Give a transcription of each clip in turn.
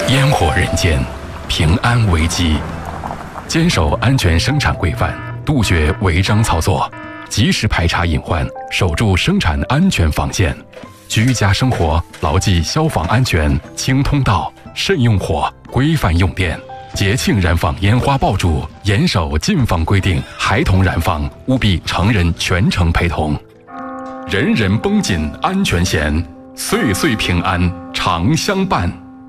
烟火人间，平安危机。坚守安全生产规范，杜绝违章操作，及时排查隐患，守住生产安全防线。居家生活牢记消防安全，清通道，慎用火，规范用电。节庆燃放烟花爆竹，严守禁放规定，孩童燃放务必成人全程陪同。人人绷紧安全弦，岁岁平安常相伴。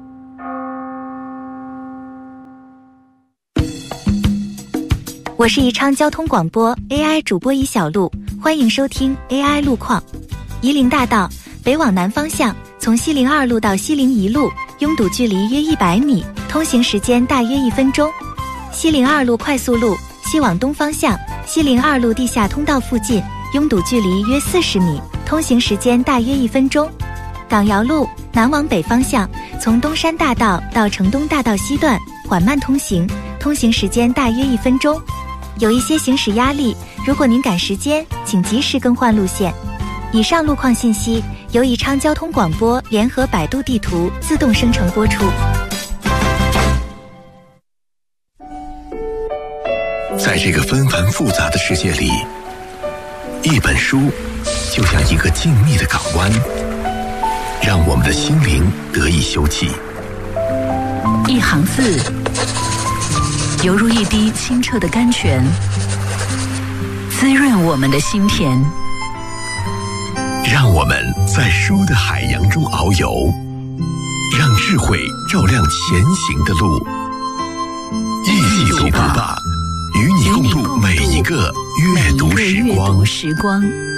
我是宜昌交通广播 AI 主播宜小璐，欢迎收听 AI 路况。夷陵大道北往南方向，从西陵2路到西陵1路，拥堵距离约100米，通行时间大约1分钟。西陵2路快速路西往东方向，西陵2路地下通道附近，拥堵距离约40米，通行时间大约1分钟。港窑路南往北方向，从东山大道到城东大道西段缓慢通行，通行时间大约1分钟。有一些行驶压力，如果您赶时间，请及时更换路线。以上路况信息由宜昌交通广播联合百度地图自动生成播出。 在这个纷繁复杂的世界里，一本书就像一个静谧的港湾，让我们的心灵得以休憩。 一行字犹如一滴清澈的甘泉，滋润我们的心田。 让我们在书的海洋中遨游，让智慧照亮前行的路。一起读吧，与你共度每一个阅读时光。